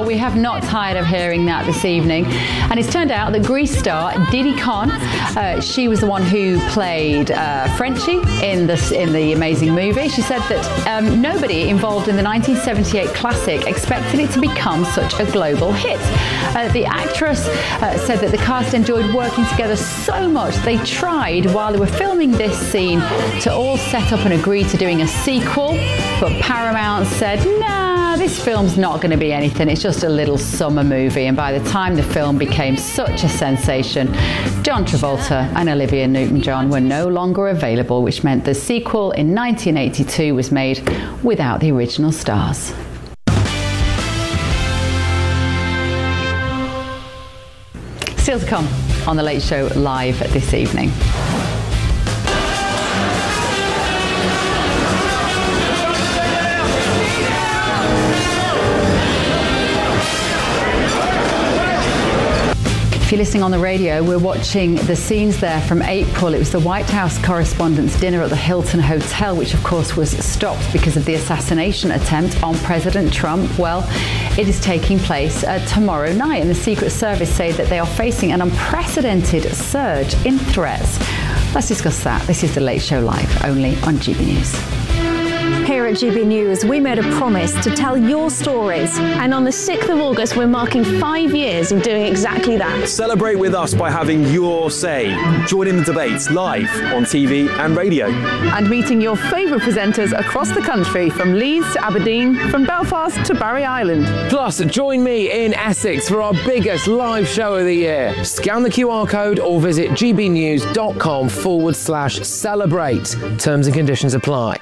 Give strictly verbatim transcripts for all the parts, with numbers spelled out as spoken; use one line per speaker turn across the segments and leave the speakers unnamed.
Well, we have not tired of hearing that this evening. And it's turned out that Grease star Didi Khan, uh, she was the one who played uh, Frenchie in the, in the amazing movie. She said that um, nobody involved in the nineteen seventy-eight classic expected it to become such a global hit. Uh, the actress uh, said that the cast enjoyed working together so much they tried while they were filming this scene to all set up and agree to doing a sequel, but Paramount said, nah, this film's not going to be anything, it's just a little summer movie. And by the time the film became such a sensation, John Travolta and Olivia Newton-John were no longer available, which meant the sequel in nineteen eighty-two was made without the original stars. Still to come on The Late Show Live this evening. If you're listening on the radio, we're watching the scenes there from April. It was the White House Correspondents' Dinner at the Hilton Hotel, which of course was stopped because of the assassination attempt on President Trump. Well, it is taking place uh, tomorrow night, and the Secret Service say that they are facing an unprecedented surge in threats. Let's discuss that. This is The Late Show Live, only on G B News.
Here at G B News, we made a promise to tell your stories. And on the sixth of August, we're marking five years of doing exactly that.
Celebrate with us by having your say. Join in the debates live on T V and radio.
And meeting your favourite presenters across the country, from Leeds to Aberdeen, from Belfast to Barry Island.
Plus, join me in Essex for our biggest live show of the year. Scan the Q R code or visit gbnews.com forward slash celebrate. Terms and conditions apply.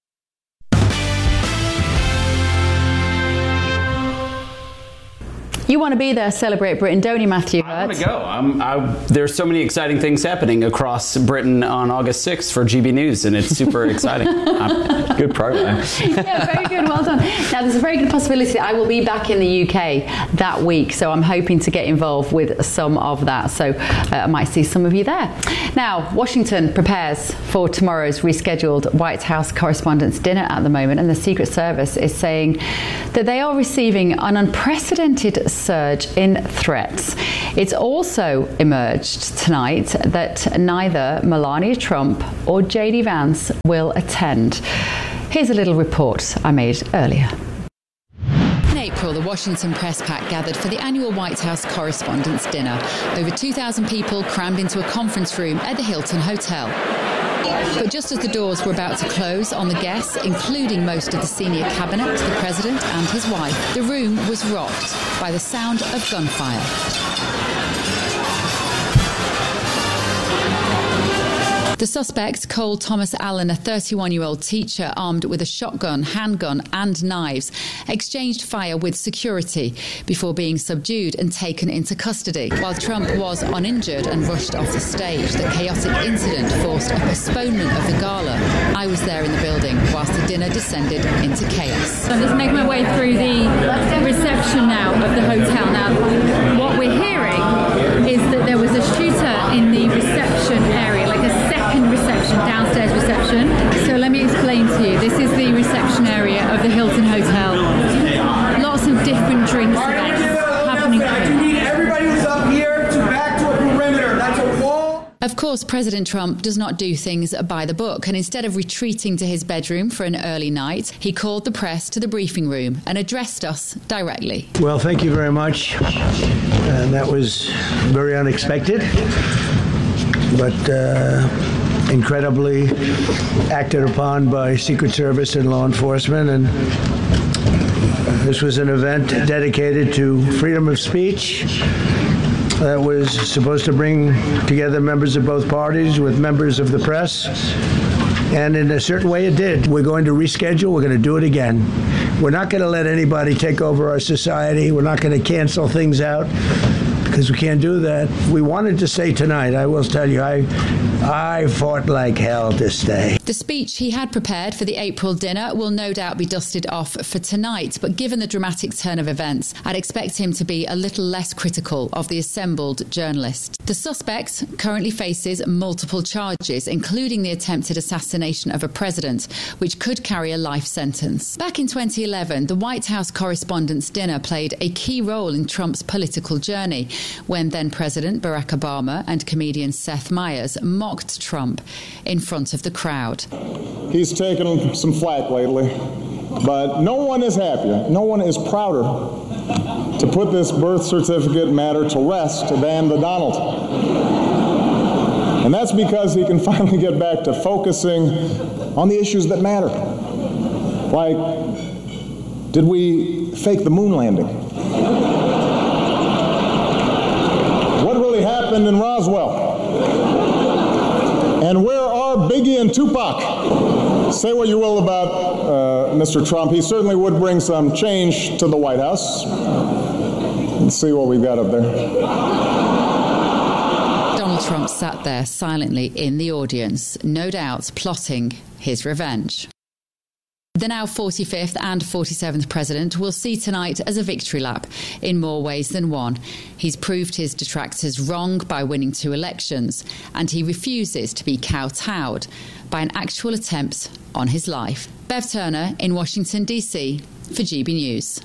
You want to be there, celebrate Britain, don't you, Matthew?
I want to go. I'm, I, there's so many exciting things happening across Britain on August sixth for G B News, and it's super exciting. Um, good program.
Yeah, very good. Well done. Now, there's a very good possibility that I will be back in the U K that week, so I'm hoping to get involved with some of that. So uh, I might see some of you there. Now, Washington prepares for tomorrow's rescheduled White House Correspondents' Dinner at the moment, and the Secret Service is saying that they are receiving an unprecedented surge in threats. It's also emerged tonight that neither Melania Trump or J D Vance will attend. Here's a little report I made earlier.
In April, the Washington Press Pack gathered for the annual White House Correspondents' Dinner. Over two thousand people crammed into a conference room at the Hilton Hotel. But just as the doors were about to close on the guests, including most of the senior cabinet, the president and his wife, the room was rocked by the sound of gunfire. The suspect, Cole Thomas Allen, a thirty-one-year-old teacher armed with a shotgun, handgun and knives, exchanged fire with security before being subdued and taken into custody. While Trump was uninjured and rushed off the stage, the chaotic incident forced a postponement of the gala. I was there in the building whilst the dinner descended into chaos.
I'm just making my way through the reception now of the hotel. Now, what we're hearing is that there was a shooter in the reception area, like a second reception, downstairs reception. So let me explain to you. This is the reception area of the Hilton Hotel. Lots of different drinks events happening.
Everybody who's up here to back to a perimeter. That's a wall.
Of course, President Trump does not do things by the book, and instead of retreating to his bedroom for an early night, he called the press to the briefing room and addressed us directly.
Well, thank you very much. And that was very unexpected, but uh, incredibly acted upon by Secret Service and law enforcement. And this was an event dedicated to freedom of speech that was supposed to bring together members of both parties with members of the press. And in a certain way it did. We're going to reschedule. We're going to do it again. We're not going to let anybody take over our society. We're not going to cancel things out, because we can't do that. We wanted to stay tonight. I will tell you, I, I fought like hell to stay.
The speech he had prepared for the April dinner will no doubt be dusted off for tonight, but given the dramatic turn of events, I'd expect him to be a little less critical of the assembled journalists. The suspect currently faces multiple charges, including the attempted assassination of a president, which could carry a life sentence. Back in twenty eleven, the White House Correspondents' Dinner played a key role in Trump's political journey, when then-President Barack Obama and comedian Seth Meyers mocked Trump in front of the crowd.
He's taken some flack lately, but no one is happier, no one is prouder to put this birth certificate matter to rest than the Donald. And that's because he can finally get back to focusing on the issues that matter. Like, did we fake the moon landing? What really happened in Roswell? And where are Biggie and Tupac? Say what you will about uh, Mister Trump. He certainly would bring some change to the White House. Let's see what we've got up there.
Donald Trump sat there silently in the audience, no doubt plotting his revenge. The now forty-fifth and forty-seventh president will see tonight as a victory lap in more ways than one. He's proved his detractors wrong by winning two elections, and he refuses to be kowtowed by an actual attempt on his life. Bev Turner in Washington, D C for G B News.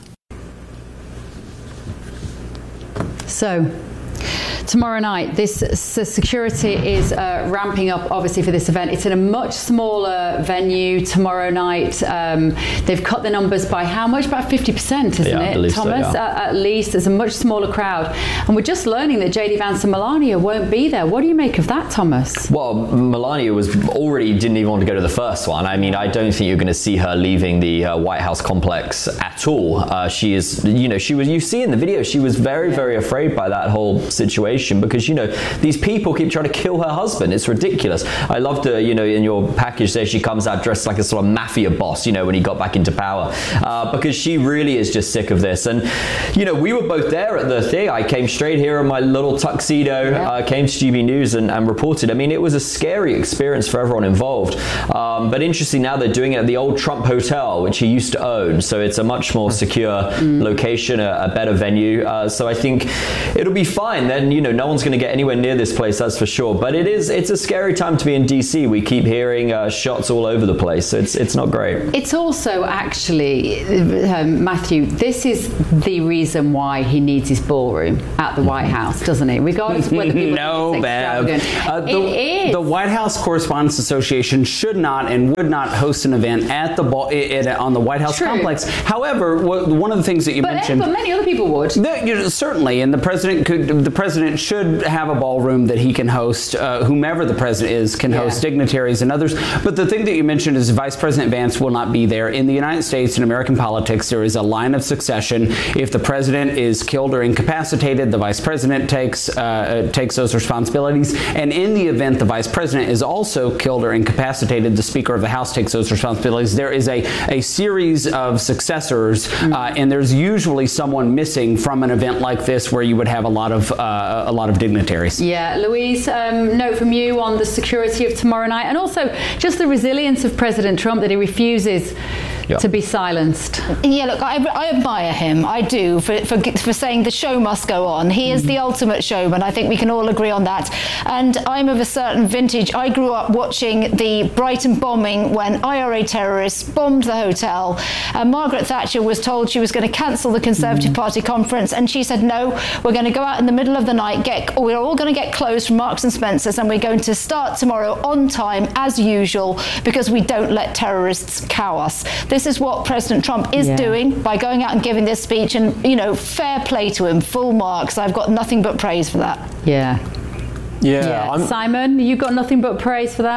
So, tomorrow night, this so security is uh, ramping up, obviously, for this event. It's in a much smaller venue tomorrow night. Um, they've cut the numbers by how much? About fifty percent, isn't
yeah,
it, Thomas?
So, yeah.
at, at least. It's a much smaller crowd. And we're just learning that J D Vance and Melania won't be there. What do you make of that, Thomas?
Well, Melania was already didn't even want to go to the first one. I mean, I don't think you're going to see her leaving the uh, White House complex at all. Uh, she is, you know, she was, you see in the video, she was very, very afraid by that whole situation, because, you know, these people keep trying to kill her husband. It's ridiculous. I loved her, you know, in your package there, she comes out dressed like a sort of mafia boss, you know, when he got back into power, uh, because she really is just sick of this. And, you know, we were both there at the thing. I came straight here in my little tuxedo, yeah. uh, came to G B News and, and reported. I mean, it was a scary experience for everyone involved. Um, but interesting, now they're doing it at the old Trump Hotel, which he used to own. So it's a much more secure mm. location, a, a better venue. Uh, so I think it'll be fine. Then, you know, no one's going to get anywhere near this place, that's for sure. But it is, it's a scary time to be in D C. We keep hearing uh, shots all over the place. So it's, it's not great.
It's also actually, um, Matthew, this is the reason why he needs his ballroom at the White House, doesn't it? Regardless of whether people
no,
think it's
Bev. Uh, the,
it is.
The White House Correspondents Association should not and would not host an event at the ball, it, on the White House
True.
complex. However, one of the things that you
but,
mentioned,
but many other people would.
The, you know, certainly, and the president could. The president should have a ballroom that he can host. Uh, whomever the president is can yeah. host dignitaries and others. But the thing that you mentioned is Vice President Vance will not be there. In the United States, in American politics, there is a line of succession. If the president is killed or incapacitated, the vice president takes uh, takes those responsibilities. And in the event the vice president is also killed or incapacitated, the Speaker of the House takes those responsibilities. There is a, a series of successors, mm-hmm. uh, and there's usually someone missing from an event like this where you would have a lot of uh, a lot of dignitaries.
Yeah, Louise, um, note from you on the security of tomorrow night, and also just the resilience of President Trump, that he refuses Yep. to be silenced.
Yeah, look, I, I admire him. I do, for, for for saying the show must go on. He is mm. the ultimate showman. I think we can all agree on that. And I'm of a certain vintage. I grew up watching the Brighton bombing when I R A terrorists bombed the hotel. Uh, Margaret Thatcher was told she was going to cancel the Conservative mm. Party conference, and she said, no, we're going to go out in the middle of the night, get, we're all going to get clothes from Marks and Spencer's, and we're going to start tomorrow on time as usual, because we don't let terrorists cow us. This is what President Trump is yeah. doing by going out and giving this speech, and, you know, fair play to him, full marks. I've got nothing but praise for that.
Yeah.
Yeah.
yeah. Simon, you got nothing but praise for that?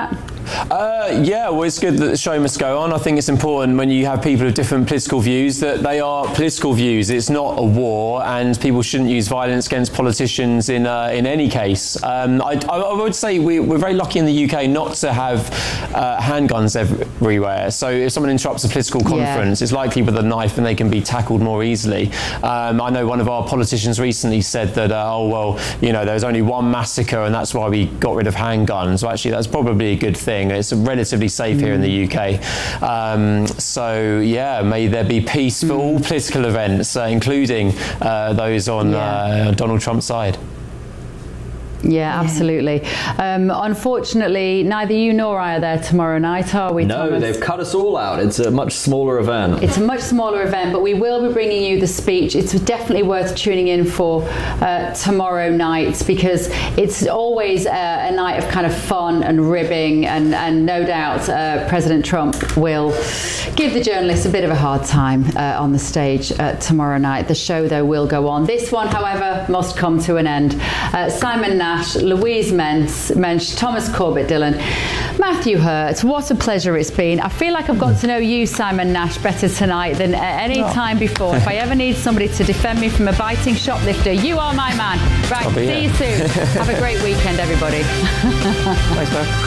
Uh, yeah, well, it's good that the show must go on. I think it's important when you have people of different political views that they are political views. It's not a war, and people shouldn't use violence against politicians in uh, in any case. Um, I, I would say we, we're very lucky in the U K not to have uh, handguns everywhere. So if someone interrupts a political conference, yeah. it's likely with a knife and they can be tackled more easily. Um, I know one of our politicians recently said that, uh, oh, well, you know, there was only one massacre and that's why we got rid of handguns. So actually, that's probably a good thing. It's relatively safe mm. here in the U K. Um, so, yeah, may there be peace for mm. all political events, uh, including uh, those on yeah. uh, Donald Trump's side.
Yeah, absolutely. Um, unfortunately, neither you nor I are there tomorrow night, are we,
No,
Thomas?
they've cut us all out. It's a much smaller event.
It's a much smaller event, but we will be bringing you the speech. It's definitely worth tuning in for uh, tomorrow night, because it's always uh, a night of kind of fun and ribbing, and, and no doubt uh, President Trump will give the journalists a bit of a hard time uh, on the stage uh, tomorrow night. The show, though, will go on. This one, however, must come to an end. Uh, Simon Nash, Louise Mensch, Mensch, Thomas Corbett-Dillon, Matthew Hurt, what a pleasure it's been. I feel like I've got to know you, Simon Nash, better tonight than at any oh. time before. If I ever need somebody to defend me from a biting shoplifter, you are my man. Right, see here. you soon. Have a great weekend, everybody.
Thanks, man.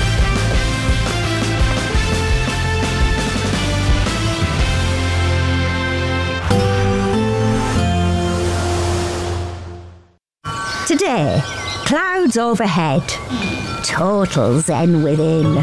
Today, clouds overhead, total zen within.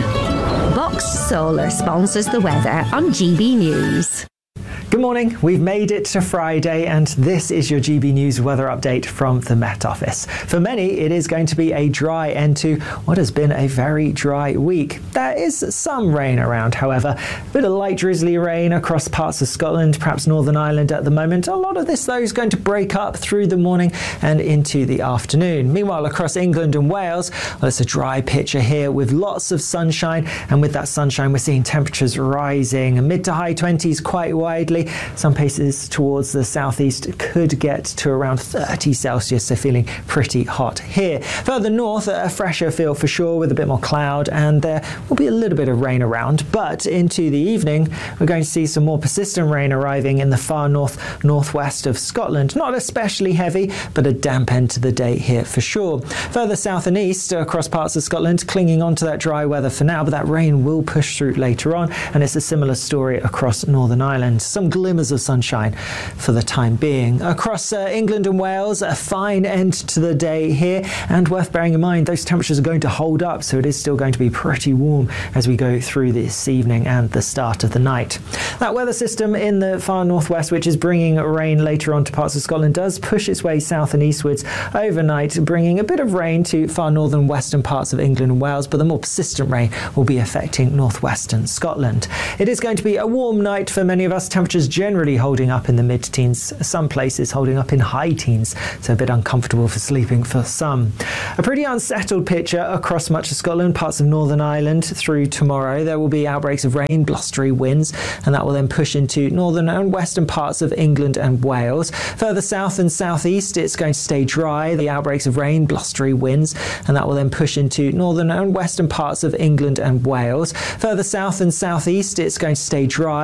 Boxed Solar sponsors the weather on G B News.
Good morning, we've made it to Friday and this is your G B News weather update from the Met Office. For many, it is going to be a dry end to what has been a very dry week. There is some rain around, however. A bit of light drizzly rain across parts of Scotland, perhaps Northern Ireland at the moment. A lot of this, though, is going to break up through the morning and into the afternoon. Meanwhile, across England and Wales, well, it's a dry picture here with lots of sunshine, and with that sunshine, we're seeing temperatures rising mid to high twenties quite widely. Some places towards the southeast could get to around thirty Celsius, so feeling pretty hot here. Further north, a fresher feel for sure with a bit more cloud, and there will be a little bit of rain around. But into the evening, we're going to see some more persistent rain arriving in the far north, northwest of Scotland. Not especially heavy, but a damp end to the day here for sure. Further south and east, across parts of Scotland, clinging on to that dry weather for now, but that rain will push through later on, and it's a similar story across Northern Ireland. Some glimmers of sunshine for the time being. Across uh, England and Wales, a fine end to the day here, and worth bearing in mind those temperatures are going to hold up, so it is still going to be pretty warm as we go through this evening and the start of the night. That weather system in the far northwest, which is bringing rain later on to parts of Scotland, does push its way south and eastwards overnight, bringing a bit of rain to far northern western parts of England and Wales, but the more persistent rain will be affecting northwestern Scotland. It is going to be a warm night for many of us. Temperatures generally holding up in the mid-teens, some places holding up in high teens, so a bit uncomfortable for sleeping for some. A pretty unsettled picture across much of Scotland, parts of Northern Ireland through tomorrow. There will be outbreaks of rain, blustery winds, and that will then push into northern and western parts of England and Wales. Further south and southeast, it's going to stay dry. The outbreaks of rain, blustery winds, and that will then push into northern and western parts of England and Wales. Further south and southeast, it's going to stay dry.